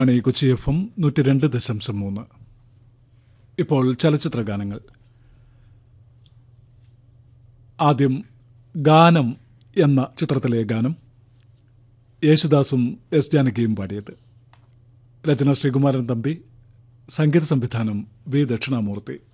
Kochi FM 102.3. ഇപ്പോൾ ചലച്ചിത്ര ഗാനങ്ങൾ. ആദ്യം ഗാനം എന്ന ചിത്രത്തിലെ ഗാനം യേശുദാസും എസ് ജാനകിയും പാടിയത്. രചന ശ്രീകുമാരൻ തമ്പി, സംഗീത സംവിധാനം വി ദക്ഷിണാമൂർത്തി.